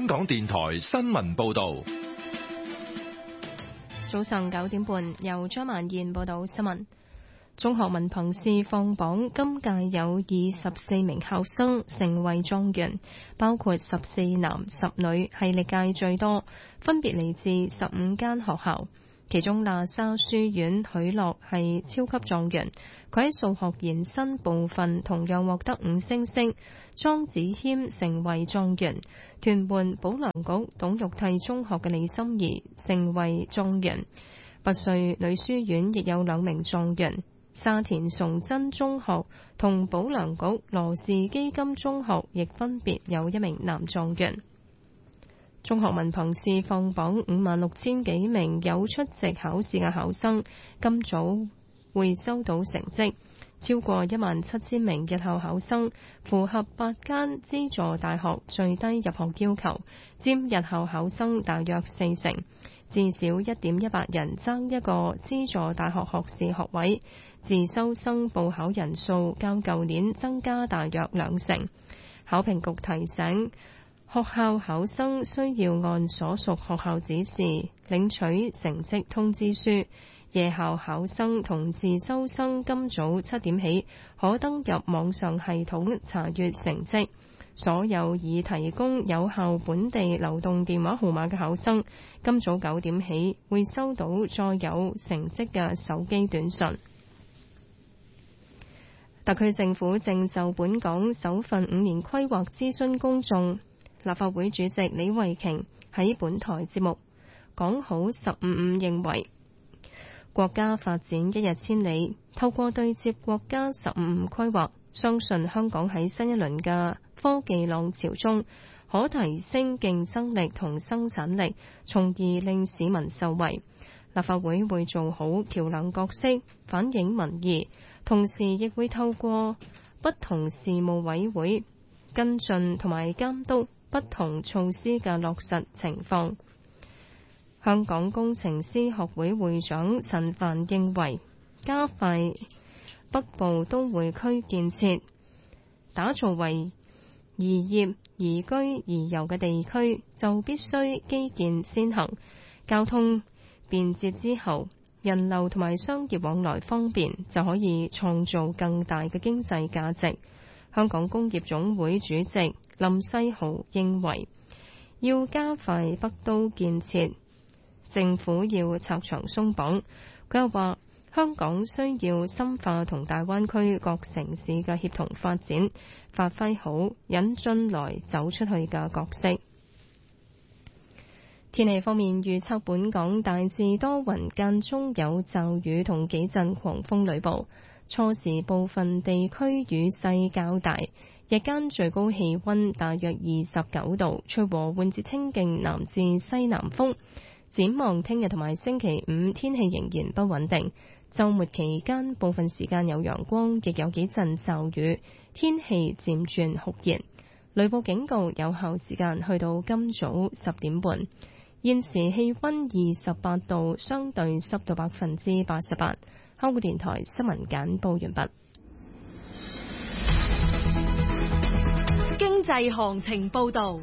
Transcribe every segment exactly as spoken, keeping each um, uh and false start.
香港電台新聞報道。 早上九點半，由張曼燕報道新聞。中學文憑試放榜，今屆有二十四名考生成為狀元，包括十四男十女，係歷屆最多，分別嚟自十五間學校。其中喇沙書院許樂係超級狀元，佢喺數學延伸部分同樣獲得五星星。莊子謙成為狀元，屯門保良局董玉娣中學嘅李心怡成為狀元。拔萃女書院亦有兩名狀元，沙田崇真中學同保良局羅氏基金中學亦分別有一名男狀元。中學文憑試放榜，五萬六千幾名有出席考試嘅考生今早會收到成績，超過一萬七千名日後考生符合八間資助大學最低入學要求，佔日後考生大約四成，至少一點一八人爭一個資助大學學士學位，自修生報考人數較舊年增加大約兩成。考評局提醒，學校考生需要按所屬學校指示領取成績通知書。夜校考生同自修生今早七點起可登入網上系統查閱成績。所有已提供有效本地流動電話號碼嘅考生，今早九點起會收到載有成績嘅手機短訊。特區政府正就本港首份五年規劃諮詢公眾。立法會主席李慧瓊喺本台節目講好十五五，認為國家發展一日千里，透過對接國家十五五規劃，相信香港喺新一輪嘅科技浪潮中，可提升競爭力同生產力，從而令市民受惠。立法會會做好橋樑角色，反映民意，同時亦會透過不同事務委會跟進同埋監督不同措施嘅落實情況。香港工程師學會會長陳帆認為，加快北部都會區建設，打造為宜業、宜居、宜遊嘅地區，就必須基建先行，交通便捷之後，人流同埋商業往來方便，就可以創造更大嘅經濟價值。香港工業總會主席林世豪認為，要加快北都建設，政府要拆牆鬆綁。佢又話，香港需要深化同大灣區各城市嘅協同發展，發揮好引進來走出去嘅角色。天氣方面預測，本港大致多雲，間中有驟雨同幾陣狂風雷暴，初時部分地區雨勢較大，日間最高氣溫大約二十九度，吹和緩至清勁南至西南風。展望聽日同埋星期五天氣仍然不穩定，週末期間部分時間有陽光，亦有幾陣驟雨，天氣漸轉酷熱。雷暴警告有效時間去到今早十點半。現時氣溫二十八度，相對濕度百分之八十八。香港電台新聞簡報完畢。 經濟行情報道。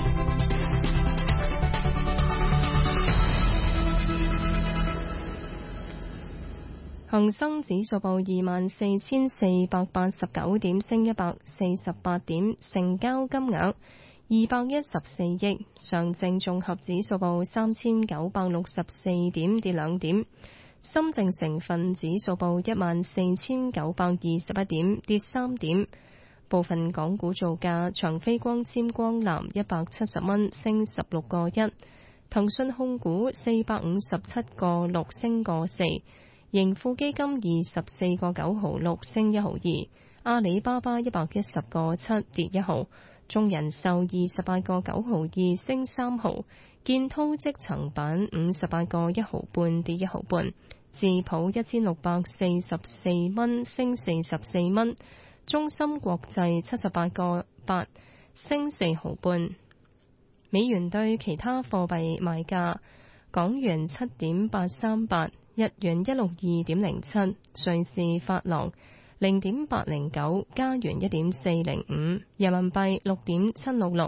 恒生指數報二萬四千四百八十九點，升一百四十八點，成交金額二百一十四億。上證綜合指數報三千九百六十四點，跌兩點。深證成分指數報一萬四千九百二十一點，跌三點。部分港股造價，長飛光纖光纜一百七十蚊，升十六個一。騰訊控股四百五十七個六，升個四。盈富基金二十四個九毫六，升一毫二。阿里巴巴一百一十個七，跌一毫。中人壽二十八個九毫二，升三毫。建滔積層板五十八個一毫半，跌一毫半。智普一千六百四十四蚊，升四十四蚊。中芯國際七十八個八，升四毫半。美元對其他貨幣賣價：港元七點八三八，日元一六二點零七，瑞士法郎零點八零九，加元一點四零五，人民幣六點七六六，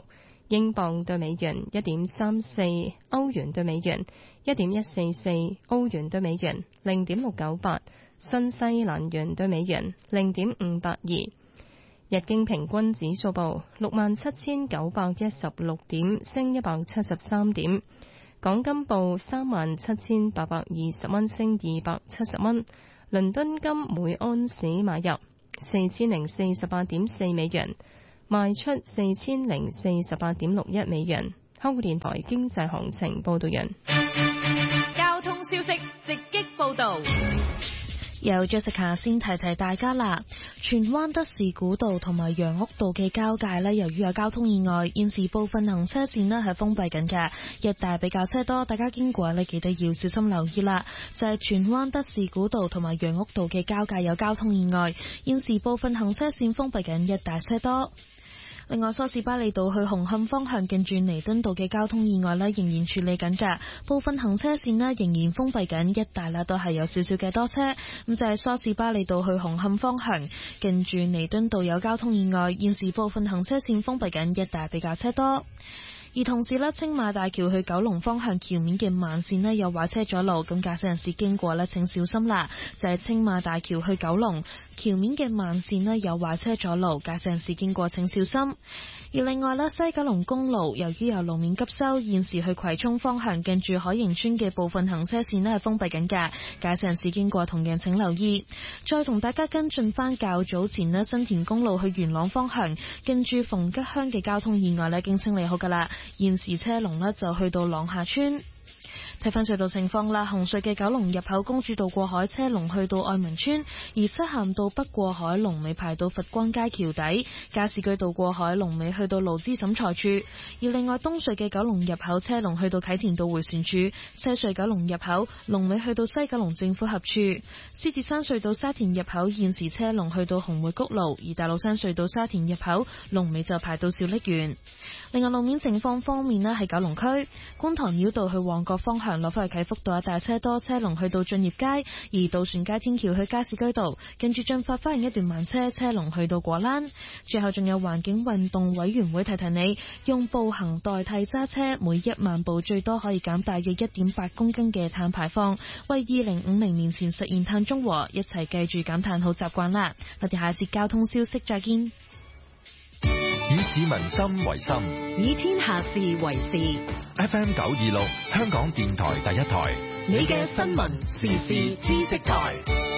英鎊對美元一點三四，歐元對美元一點一四四，澳元對美元零點六九八，新西蘭元對美元零點五八二。日經平均指數報六萬七千九百一十六點，升一百七十三點。港金報三萬七千八百二十蚊，升二百七十蚊。倫敦金每安士買入四千零四十八點四美元，賣出四千零四十八點六一美元。香港電台經濟行情報道人。 交通消息直擊報道。 由 Jessica 先提提大家啦，荃灣德士古道同埋楊屋道嘅交界呢，由於有交通意外，現時部分行車線呢係封閉緊嘅，一帶比較車多，大家經過呢記得要小心留意啦。就係荃灣德士古道同埋楊屋道嘅交界有交通意外，現時部分行車線封閉緊，一帶車多。另外，梳士巴利道去紅磡方向近住彌敦道嘅交通意外呢，仍然處理緊㗎，部分行車線呢仍然封閉緊，一帶呢都係有少少嘅多車。咁就係梳士巴利道去紅磡方向近住彌敦道有交通意外，現時部分行車線封閉緊，一帶比較車多。而同時呢，青馬大橋去九龍方向橋面嘅慢線呢有壞車阻路，咁駕駛人士經過呢請小心啦。就係青馬大橋去九龍橋面嘅慢線呢有壞車阻路，駕駛人士經過請小心。而另外呢，西九龍公路由於有路面急修，現時去葵涌方向近住海盈村嘅部分行車線呢係封閉緊嘅，駕駛人士經過同樣請留意。再同大家跟進翻較早前呢，新田公路去元朗方向近住逢吉鄉嘅交通意外呢已經清理好噶啦，現時車龍呢就去到朗下村。睇翻隧道情況啦，紅隧嘅九龍入口公主道過海車龍去到愛民村，而漆咸道北過海龍尾排到佛光街橋底，加士居道過海龍尾去到勞資審裁處。而另外東隧嘅九龍入口車龍去到啟田道回旋處，西隧九龍入口龍尾去到西九龍政府合處。獅子山隧道沙田入口現時車龍去到紅梅谷路，而大老山隧道沙田入口龍尾就排到小瀝源。另外路面情況方面呢，喺九龍區觀塘繞道去旺角方向落返去啟福道一帶車多，車龍去到駿業街，而渡船街天橋去加士居道近住駿發花園一段慢車，車龍去到果欄。最後仲有環境運動委員會提提你，用步行代替揸車，每一萬步最多可以減大約一點八公斤嘅碳排放，為二零五零年前實現碳中和，一齊記住減碳好習慣啦。我哋下一節交通消息再見。 以市民心為心， 以天下事為事。 F M 九二六，香港電台第一台， 你嘅新聞時事知識台。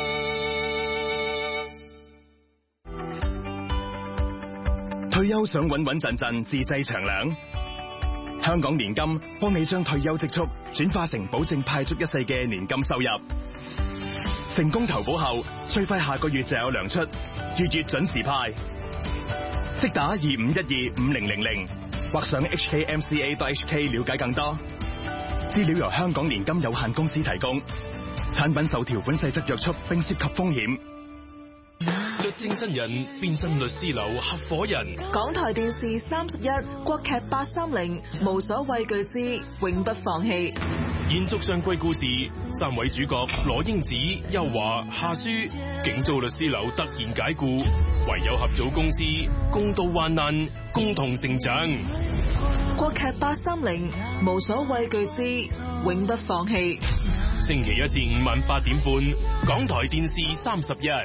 退休想穩穩陣陣自製長糧，香港年金幫你將退休積蓄轉化成保證派足一世嘅年金收入。成功投保後，最快下個月就有糧出，月月準時派。即打二五一二五零零零，或上 H K M C A dot H K 了解更多。資料由香港年金有限公司提供，產品受條款細則約束並涉及風險。 律政新人變身律師樓合夥人。 港台電視三十一，國劇八三零，無所畏懼之永不放棄。 延續上季故事，三位主角羅英子、邱華、夏書，竟遭律師樓突然解雇，唯有合組公司，共度患難，共同成長。 國劇八三零，無所畏懼之永不放棄。 星期一至五晚八點半，港台電視三十一。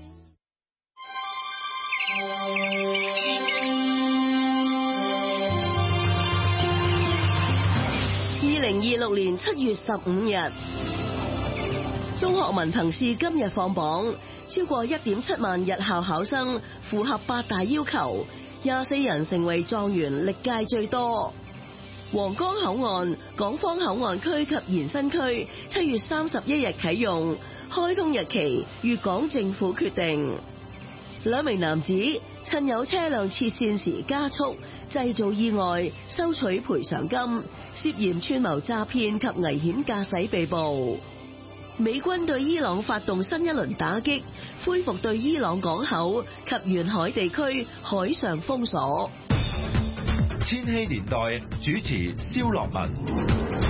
二零二六年七月十五日，中學文憑試今日放榜，超過一點七萬日校考生符合八大要求，廿四人成為狀元，歷屆最多。皇崗口岸、港方口岸區及延伸區七月三十一日啟用，開通日期粵港政府決定。兩名男子趁有車輛切線時加速，製造意外，收取賠償金，涉嫌串謀詐騙及危險駕駛被捕。美軍對伊朗發動新一輪打擊，恢復對伊朗港口及沿海地區海上封鎖。 千禧年代主持蕭樂文。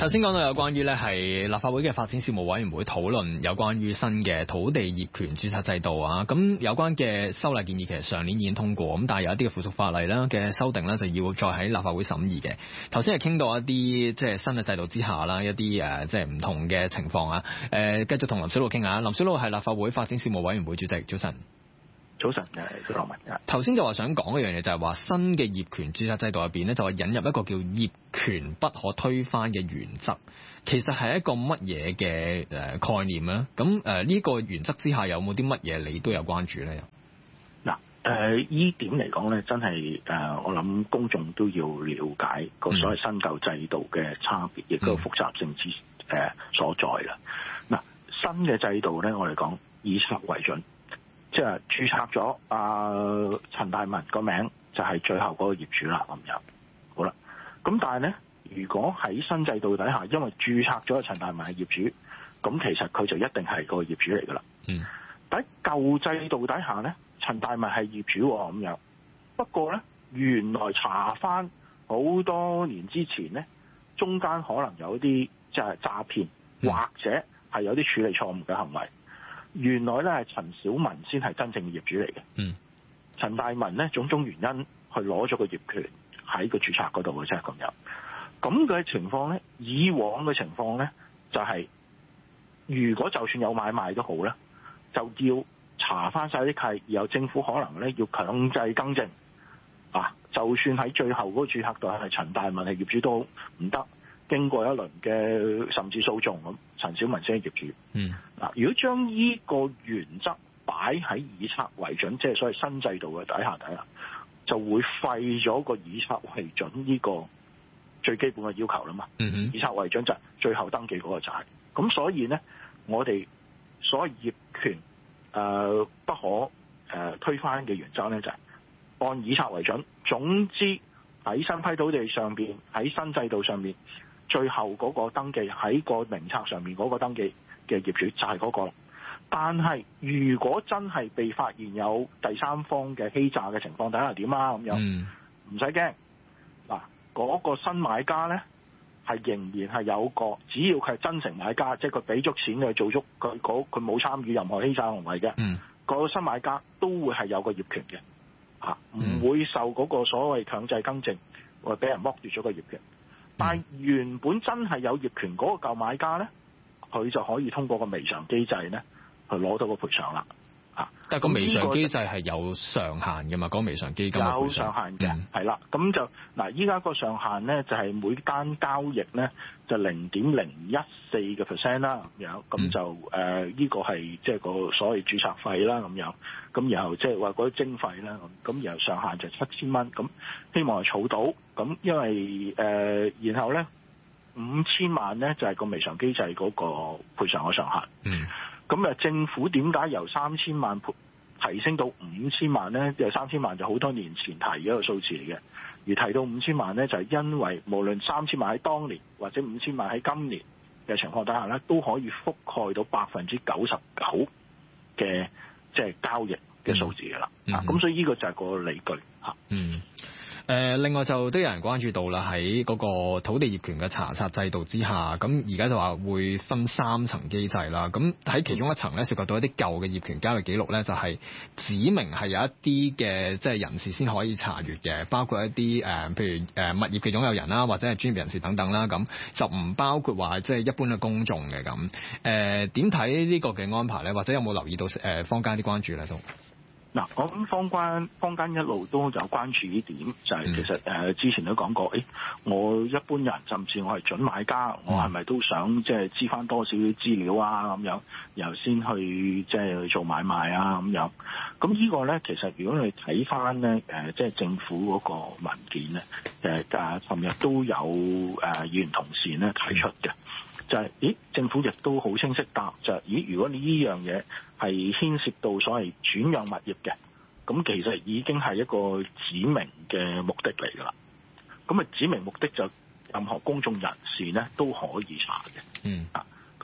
頭先講到有關於咧係立法會嘅發展事務委員會討論有關於新嘅土地業權註冊制度啊，咁有關嘅修例建議其實上年已經通過，咁但係有一啲嘅附屬法例啦嘅修訂咧就要再喺立法會審議嘅。頭先係傾到一啲即係新嘅制度之下啦，一啲誒即係唔同嘅情況啊。誒、呃，繼續同林筱魯傾下。林筱魯係立法會發展事務委員會主席，早晨。 早晨嘅小羅文。 頭先就話想講一樣嘢，就係話新嘅業權註冊制度入邊咧，就係引入一個叫業權不可推翻嘅原則。其實係一個乜嘢嘅誒概念咧？咁誒呢個原則之下有冇啲乜嘢你都有關注咧？ 嗱誒，依點嚟講咧，真係誒、呃，我諗公眾都要了解個所謂新舊制度嘅差別，亦、嗯、都複雜性之誒、呃、所在啦。嗱、呃，新嘅制度咧，我哋講以冊為準。即係註冊咗阿陳大文個名就係最後嗰個業主啦，咁樣好啦。咁但係咧，如果喺新制度底下，因為註冊咗陳大文係業主，咁其實佢就一定係個業主嚟噶啦。嗯。喺舊制度底下咧，陳大文係業主咁樣。不過咧，原來查翻好多年之前咧，中間可能有啲即係詐騙，嗯、或者係有啲處理錯誤嘅行為。原來咧係陳小文先係真正嘅業主嚟嘅。嗯，陳大文咧種種原因去攞咗個業權喺個註冊嗰度嘅啫，咁樣。咁嘅情況咧，以往嘅情況咧就係、是，如果就算有買賣都好咧，就要查翻晒啲契，然後政府可能咧要強制更正。啊，就算喺最後嗰個註冊度係陳大文係業主都唔得。經過一輪嘅甚至訴訟咁，陳小文先係業主。嗯，嗱，如果將呢個原則擺喺以冊為準，即係所謂新制度嘅底下底下，就會廢咗個以冊為準呢個最基本嘅要求啦嘛。嗯哼，以冊為準就係最後登記嗰個就係。咁所以咧，我哋所謂業權誒、呃、不可誒、呃、推翻嘅原則咧，就係、是、按以冊為準。總之喺新批土地上邊，喺新制度上面。最後嗰個登記喺個名冊上面嗰個登記嘅業主就係嗰個，但係如果真係被發現有第三方嘅欺詐嘅情況底下點啊咁樣，唔使驚嗱，嗰個新買家咧係仍然係有個，只要佢係真誠買家，即係佢俾足錢去做足佢佢冇參與任何欺詐行為嘅，嗯，個新買家都會係有個業權嘅，嚇唔會受嗰個所謂強制更正或者俾人剝奪咗個業權。但係原本真係有業權嗰個舊買家咧，佢就可以通過個彌償機制咧，去攞到個賠償啦。嚇！但係個彌償機制係有上限嘅嘛？嗰、嗰個彌償基金有上限嘅，係、嗯、啦。咁就嗱，依家個上限咧就係每單交易咧就零點零一四嘅 percent 啦，咁樣咁就誒呢、呃呢個係即係個所謂註冊費啦，咁樣咁然後即係話嗰啲徵費啦，咁咁然後上限就七千蚊，咁希望係儲到。咁因為誒、呃，然後咧五千萬咧就係、是、個彌償機制嗰個賠償嘅上限。嗯。咁啊，政府點解由三千萬提升到五千萬咧？即係三千萬就好多年前提嘅一個數字嚟嘅，而提到五千萬咧，就係、是、因為無論三千萬喺當年或者五千萬喺今年嘅情況底下咧，都可以覆蓋到百分之九十九嘅即係交易嘅數字㗎啦。咁、嗯啊、所以呢個就係個理據嚇。嗯。 誒、呃，另外就都有人關注到啦，喺嗰個土地業權嘅查冊制度之下，咁而家就話會分三層機制啦。咁喺其中一層咧，涉及到一啲舊嘅業權交易記錄咧，就係、是、指明係有一啲嘅即係人士先可以查閲嘅，包括一啲誒、呃，譬如誒、呃、物業嘅擁有人啦，或者係專業人士等等啦。咁就唔包括話即係一般嘅公眾嘅咁。誒點睇呢個嘅安排咧？或者有冇留意到誒、呃、坊間啲關注咧都？ 嗱，我諗坊間坊間一路都有關注呢點，就係、是、其實誒、呃、之前都講過，誒、欸、我一般人甚至我係準買家，我係咪都想即係知翻多少啲資料啊咁樣，然後先去即係去做買賣啊咁樣。咁呢個咧，其實如果你睇翻咧誒，即係政府嗰個文件咧，誒誒，尋日都有誒、呃、議員同事咧提出嘅。就係、是，咦？政府亦都好清晰答，就係、是，咦？如果你呢樣嘢係牽涉到所謂轉讓物業嘅，咁其實已經係一個指明嘅目的嚟㗎啦。咁啊，指明目的就任何公眾人士咧都可以查嘅。嗯。啊，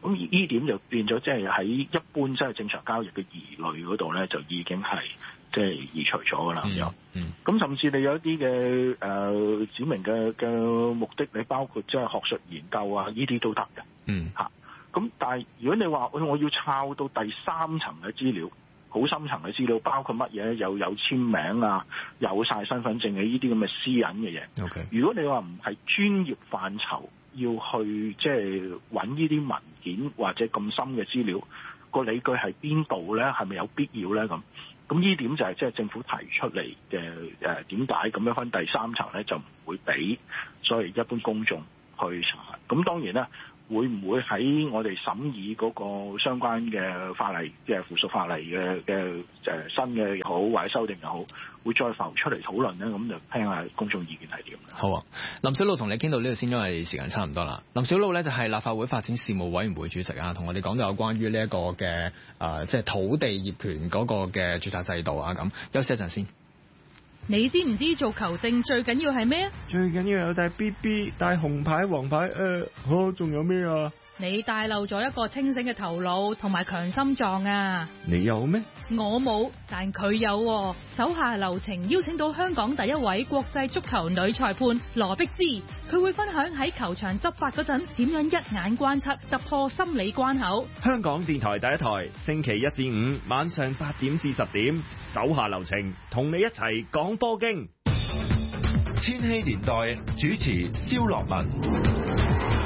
咁呢點就變咗，即係喺一般即係正常交易嘅疑慮嗰度咧，就已經係即係移除咗噶啦咁樣。 嗯， 咁甚至你有一啲嘅誒指明嘅嘅目的，你包括即係學術研究啊，呢啲都得嘅。 嗯， 嚇。咁但係如果你話我要抄到第三層嘅資料，好深層嘅資料，包括乜嘢？又有簽名啊，有晒身份證嘅呢啲咁嘅私隱嘅嘢。 Okay. 如果你話唔係專業範疇，要去即係揾呢啲文件或者咁深嘅資料，個理據係邊度咧？係咪有必要咧？咁咁呢點就係即係政府提出嚟嘅誒點解咁樣分第三層咧，就唔會俾所謂一般公眾去查。咁當然啦。會唔會喺我哋審議嗰個相關嘅法例嘅附屬法例嘅嘅誒新嘅又好或者修訂又好，會再浮出嚟討論咧？咁就聽下公眾意見係點。 好啊，林筱魯同你傾到呢度先，因為時間差唔多啦。林筱魯咧就係立法會發展事務委員會主席啊，同我哋講到有關於呢一個嘅誒、呃、即係土地業權嗰個嘅註冊制度啊。咁休息一陣先。 你知唔知做球證最緊要係咩啊？ 最緊要有帶 B B， 帶紅牌、黃牌，誒、呃，好，仲有咩啊？ 你帶漏咗一個清醒嘅頭腦同埋強心臟啊！ 你有咩？ 我冇，但佢有。手下留情，邀請到香港第一位國際足球女裁判羅碧芝，佢會分享喺球場執法嗰陣點樣一眼關七，突破心理關口。 香港電台第一台，星期一至五晚上八點至十點，手下留情，同你一齊講波經。 千禧年代主持蕭樂文。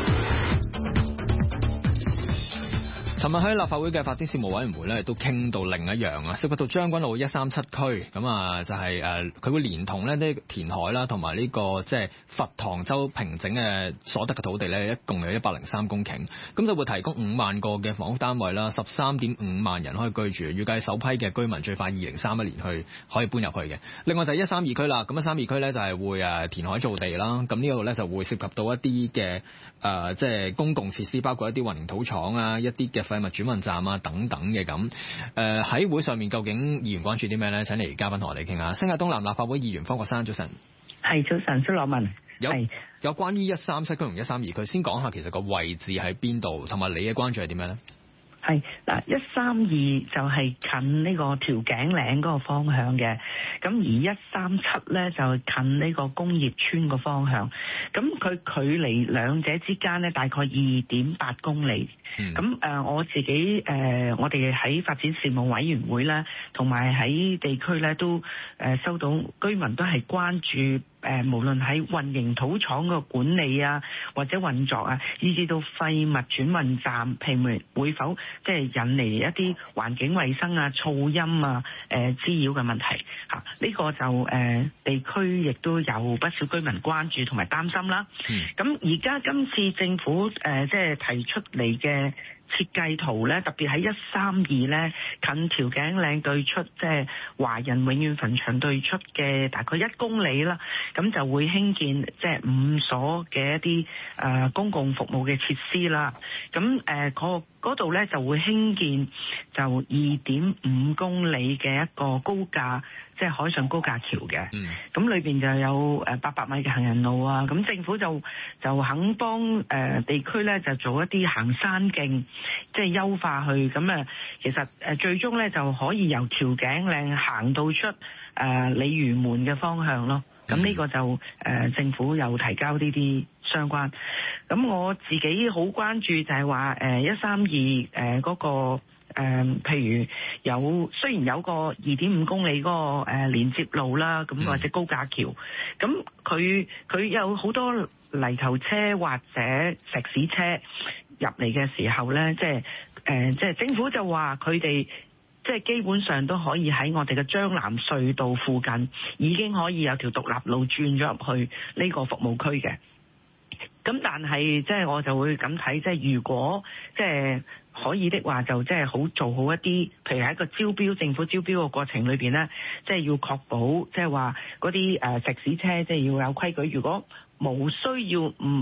尋日喺立法會嘅發展事務委員會咧，都傾到另一樣啊，涉及到將軍澳一三七區，咁啊就係誒佢會連同咧啲填海啦，同埋呢個即係佛堂洲平整嘅所得嘅土地咧，一共有一百零三公頃，咁就會提供五萬個嘅房屋單位啦，十三點五萬人可以居住，預計首批嘅居民最快二零三一年去可以搬入去嘅。另外就係一三二區啦，咁一三二區咧就係會誒填海造地啦，咁呢度咧就會涉及到一啲嘅誒即係公共設施，包括一啲混凝土廠啊，一啲嘅廢物轉運站啊等等嘅咁，誒、呃、喺會上面究竟議員關注啲咩咧？請嚟嘉賓同我哋傾下。新界東南立法會議員方國珊，早晨。 係早晨，蕭樂文。 有有關於一三七區同一三二區，先講下其實個位置喺邊度，同埋你嘅關注係點樣咧？ 係嗱，一三二就係近呢個調景嶺嗰個方向嘅，咁而一三七咧就近呢個工業村個方向，咁佢距離兩者之間咧大概二點八公里。咁誒、嗯呃、我自己誒、呃、我哋喺發展事務委員會咧，同埋喺地區咧都誒、呃、收到居民都係關注誒、呃，無論喺混凝土廠個管理啊，或者運作啊，以至到廢物轉運站，譬如會否即係引嚟一啲環境衛生啊、噪音啊、誒滋擾嘅問題嚇，呢、這個就誒、呃、地區亦都有不少居民關注同埋擔心啦。咁而家今次政府誒、呃、即係提出嚟嘅設計圖咧，特別喺一三二咧，近調景嶺對出，即係華人永遠墳場對出嘅大概一公里啦，咁就會興建即係五所嘅一啲誒、呃、公共服務嘅設施啦。咁誒嗰嗰度咧就會興建就二點五公里嘅一個高架，即係海上高架橋嘅。嗯。咁裏邊就有誒八百米嘅行人路啊。咁政府就就肯幫誒、呃、地區咧就做一啲行山徑，即係優化去。咁啊，其實誒最終咧就可以由調景嶺行到出誒鯉魚門嘅方向咯。咁呢個就誒、呃、政府有提交呢啲相關。咁我自己好關注就係話誒一三二誒嗰個誒、呃，譬如有雖然有個二點五公里嗰、那個誒、呃、連接路啦，咁或者高架橋，咁佢佢有好多泥頭車或者石屎車入嚟嘅時候咧，即係誒即係政府就話佢哋。即係基本上都可以喺我哋嘅將藍隧道附近，已經可以有條獨立路轉咗入去呢個服務區嘅。咁但係即係我就會咁睇，即係如果即係可以的話，就即係好做好一啲，譬如喺一個招標政府招標嘅過程裏邊咧，即係要確保即係話嗰啲誒石屎車即係要有規矩。如果冇需要唔誒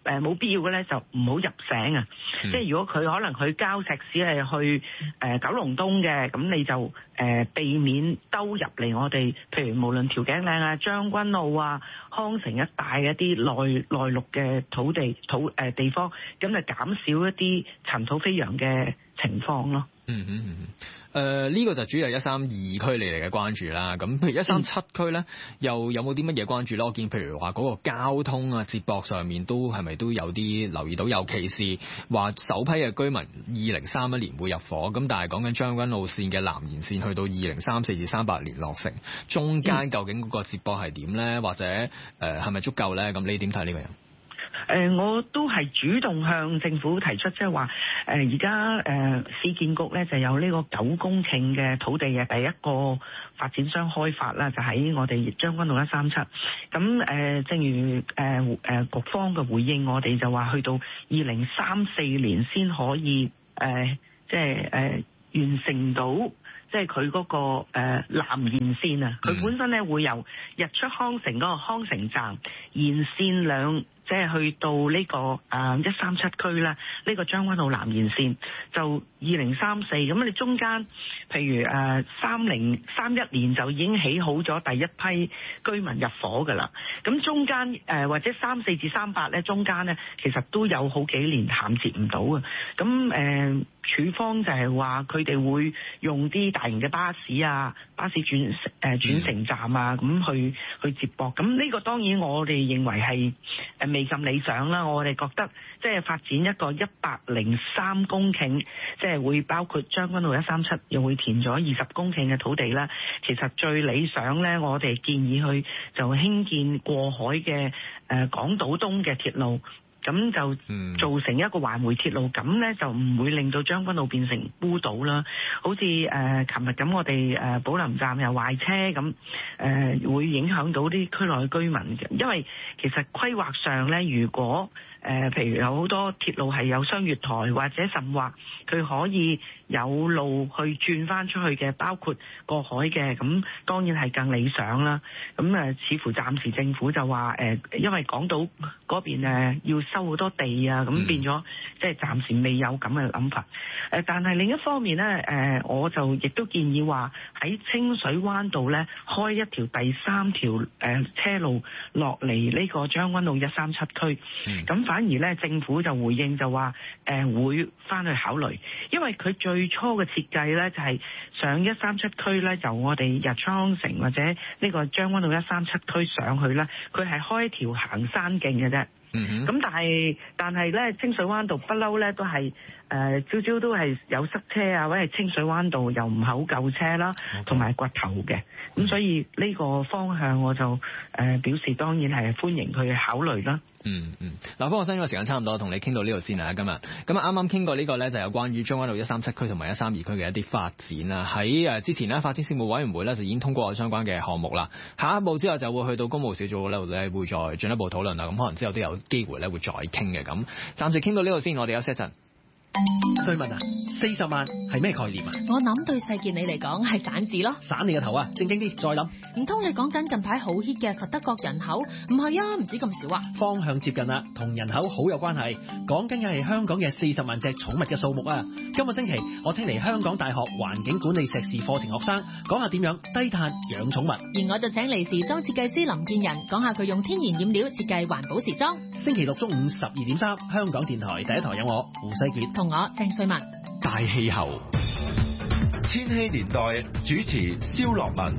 誒冇必要嘅咧，就唔好入城啊。嗯、即係如果佢可能去交石屎係去誒、呃、九龍東嘅，咁你就誒、呃、避免兜入嚟我哋，譬如無論調景嶺啊、將軍澳啊、康城一帶一啲內內陸嘅土地土誒、呃、地方，咁就減少一啲塵土飛揚嘅情況咯。 嗯嗯嗯，誒、呃、呢、這個就主要係一三二區你哋嘅關注啦。咁譬如一三七區咧，又有冇啲乜嘢關注咧？我見譬如話嗰個交通啊、接駁上面都係咪都有啲留意到？尤其是話首批嘅居民二零三一年會入伙，咁但係講緊將軍澳線嘅南延線去到二零三四至三八年落成，中間究竟嗰個接駁係點咧？或者誒係咪足夠咧？咁你點睇呢個人？ 誒、呃，我都係主動向政府提出，即係話誒而家誒市建局咧就有呢個九公頃嘅土地嘅第一個發展商開發啦，就喺我哋將軍澳一三七。咁誒、呃，正如誒誒、呃、局方嘅回應，我哋就話去到二零三四年先可以誒、呃，即係誒、呃、完成到，即係佢嗰個誒、呃、南延線啊。佢本身咧會由日出康城嗰個康城站延線兩。即係去到呢、這個誒一三七區啦，呢、這個將軍澳南延線就二零三四，咁你中間譬如誒三零三一年就已經起好咗第一批居民入伙㗎啦。咁中間誒、呃、或者三四至三八咧，中間咧其實都有好幾年銜接唔到嘅。咁誒、呃、處方就係話佢哋會用啲大型嘅巴士啊、巴士轉誒、呃、轉乘站啊，咁去去接駁。咁呢個當然我哋認為係誒未咁理想啦，我哋覺得即係發展一個一百零三公頃，即係會包括將軍澳一三七，又會填咗二十公頃嘅土地啦。其實最理想咧，我哋建議去就興建過海嘅誒港島東嘅鐵路。咁就造成一個環迴鐵路，咁咧就唔會令到將軍澳變成孤島啦。好似誒琴日咁，我哋誒寶林站又壞車，咁誒、呃、會影響到啲區內居民嘅。因為其實規劃上咧，如果誒、呃、譬如有好多鐵路係有雙月台，或者甚或佢可以有路去轉翻出去嘅，包括過海嘅，咁當然係更理想啦。咁誒、呃，似乎暫時政府就話誒、呃，因為港島嗰邊誒要收好多地啊，咁變咗即係暫時未有咁嘅諗法。誒、呃，但係另一方面咧，誒、呃，我就亦都建議話喺清水灣道咧開一條第三條誒、呃、車路落嚟呢個將軍澳一三七區。咁、嗯、反而咧政府就回應就話誒、呃、會翻去考慮，因為佢最初嘅設計咧就係、是、上一三七區咧，由我哋日出康城或者呢個將軍澳一三七區上去咧，佢係開一條行山徑嘅啫。嗯，咁但係但係咧清水灣道不嬲咧都係誒朝朝都係有塞車啊，或者清水灣道又唔係好夠車啦，同埋掘頭嘅，咁所以呢個方向我就誒、呃、表示當然係歡迎佢考慮啦。 嗯嗯，嗱，不過新嘅時間差唔多，同你傾到呢度先啦，今日咁啊啱啱傾過呢個咧，就有關於將軍澳一三七區同埋一三二區嘅一啲發展啦。喺誒之前呢，發展事務委員會咧就已經通過相關嘅項目啦。下一步之後就會去到公務小組嗰度咧，會再進一步討論啦。咁可能之後都有機會咧會再傾嘅。咁暫時傾到呢度先，我哋休息一陣。 瑞文啊，四十萬係咩概念啊？ 我諗對細件你嚟講係散紙咯。 散你個頭啊！正經啲，再諗。 唔通你講緊近排好 hit 嘅佛得角人口？唔係啊，唔止咁少啊。 方向接近啦，同人口好有關係。講緊嘅係香港嘅四十萬隻寵物嘅數目啊！今個星期我請嚟香港大學環境管理碩士課程學生講下點樣低碳養寵物。 而我就請嚟時裝設計師林建仁講下佢用天然染料設計環保時裝。 星期六中午十二點三，香港電台第一台有我胡世傑同我鄭瑞文。 大氣候，千禧年代主持蕭樂文。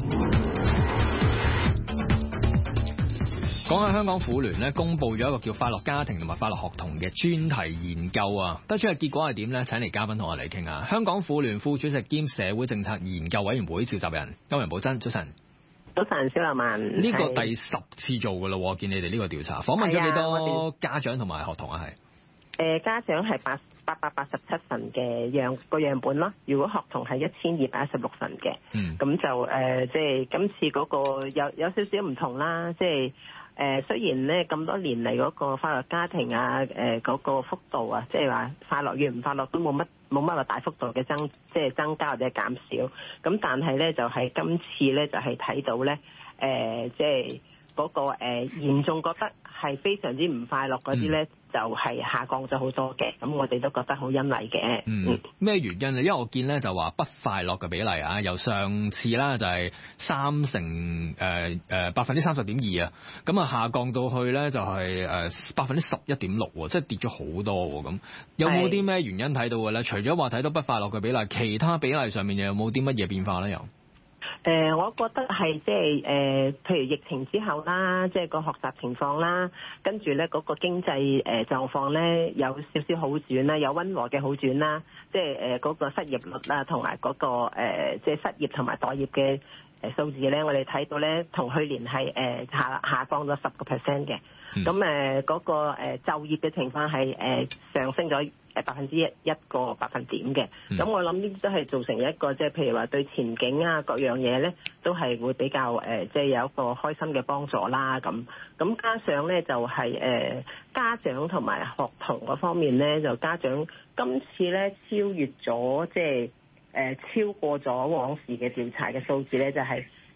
講下香港婦聯咧，公布咗一個叫快樂家庭同埋快樂學童嘅專題研究啊，得出嘅結果係點呢？請嚟嘉賓同我嚟傾下。香港婦聯副主席兼社會政策研究委員會召集人歐陽寶珍，早晨。 早晨，蕭樂文。 呢個第十次做噶啦，我見你哋呢個調查，訪問咗幾多家長同埋學童啊？係。誒家長係八八百八十七份嘅樣個樣本咯，如果學童係一千二百一十六份嘅，咁、嗯、就誒、呃、即係今次嗰個有有少少唔同啦，即係誒、呃、雖然咧咁多年嚟嗰個快樂家庭啊誒嗰、呃那個幅度啊，即係話快樂與唔快樂都冇乜冇乜話大幅度嘅增即係增加或者減少，咁但係咧就係、是、今次咧就係、是、睇到咧誒、呃、即係嗰、那個誒、呃、嚴重覺得係非常之唔快樂嗰啲咧。嗯就係下降咗好多嘅，咁我哋都覺得好欣慰嘅。 嗯，咩原因啊？因為我見咧就話不快樂嘅比例啊，由上次啦就係三成誒誒百分之三十點二啊，咁啊下降到去咧就係誒百分之十一點六喎，即係跌咗好多喎。咁有冇啲咩原因睇到嘅咧？除咗話睇到不快樂嘅比例，其他比例上面又有冇啲乜嘢變化咧？又？ 誒、呃，我覺得係即係誒，譬如疫情之後啦，即係個學習情況啦，跟住咧嗰個經濟誒狀況咧有少少好轉啦，有溫和嘅好轉啦，即係誒嗰個失業率啦，同埋嗰個誒即係失業同埋待業嘅誒數字咧，我哋睇到咧同去年係誒下下降咗十個 percent 嘅，咁誒嗰個誒就業嘅情況係誒上升咗誒百分之一一個百分點嘅，咁、嗯、我諗呢啲都係造成一個即係譬如話對前景啊各樣嘢咧都係會比較誒即係有一個開心嘅幫助啦咁，咁加上咧就係、是、誒、呃、家長同埋學童嗰方面咧，就家長今次咧超越咗即係誒超過咗往時嘅調查嘅數字咧，就係、是。